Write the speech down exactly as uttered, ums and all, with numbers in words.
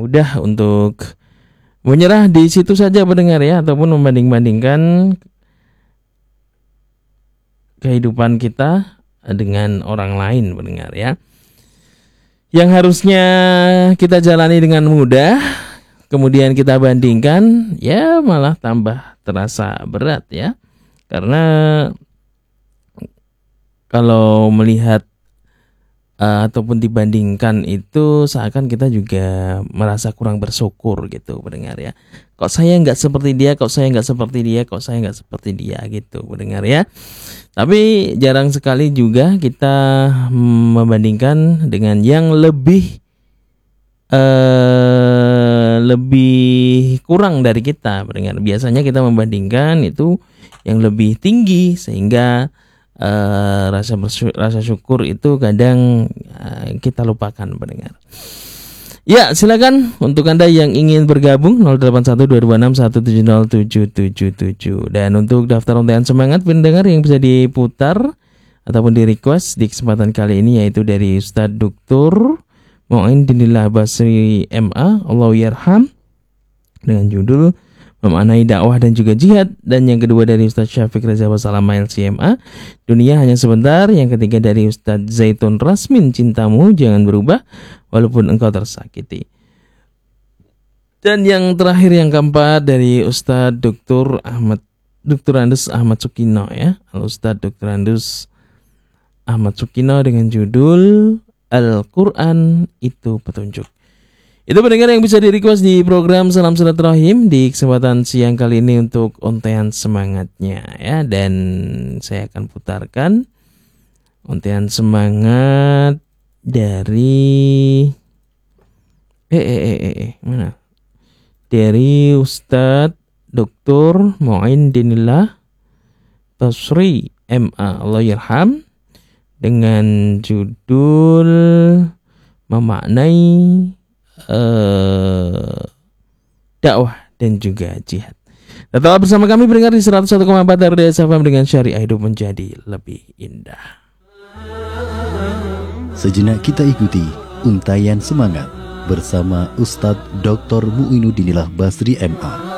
udah untuk menyerah di situ saja pendengar ya, ataupun membanding-bandingkan kehidupan kita dengan orang lain pendengar ya. Yang harusnya kita jalani dengan mudah, kemudian kita bandingkan, ya malah tambah terasa berat ya. Karena kalau melihat uh, ataupun dibandingkan itu seakan kita juga merasa kurang bersyukur gitu pendengar ya. Kok saya nggak seperti dia, kok saya nggak seperti dia, kok saya nggak seperti dia gitu pendengar ya. Tapi jarang sekali juga kita membandingkan dengan yang lebih uh, lebih kurang dari kita pendengar. Biasanya kita membandingkan itu yang lebih tinggi sehingga Uh, rasa bersyukur, rasa syukur itu kadang uh, kita lupakan pendengar. Ya, silakan untuk Anda yang ingin bergabung nol delapan satu dua dua enam satu tujuh nol tujuh tujuh tujuh. Dan untuk daftar undian semangat pendengar yang bisa diputar ataupun di request di kesempatan kali ini yaitu dari Ustadz Doktor Mu'in Dinillah Basri M A Allahyarham dengan judul Memaknai dakwah dan juga jihad. Dan yang kedua dari Ustadz Syafiq Reza Wasalama L C M A Dunia Hanya Sebentar. Yang ketiga dari Ustadz Zaitun Rasmin Cintamu Jangan Berubah Walaupun Engkau Tersakiti. Dan yang terakhir yang keempat dari Ustadz Doktor Ahmad Doktor Andes Ahmad Sukino ya, Ustadz Doktor Andes Ahmad Sukino dengan judul Al-Quran Itu Petunjuk. Itu pendengar yang bisa di-request di program Salam Silaturahim di kesempatan siang kali ini untuk ontean semangatnya ya. Dan saya akan putarkan ontean semangat dari eh eh eh eh, eh mana? Dari Ustadz Doktor Mu'in Dinillah Basri M A Allahyarham dengan judul Memaknai Uh, dakwah dan juga jihad. Tetaplah bersama kami pendengar di seratus satu koma empat R D S F M dengan syariah hidup menjadi lebih indah. Sejenak kita ikuti untayan semangat bersama Ustadz Doktor Mu'inudinillah Basri M A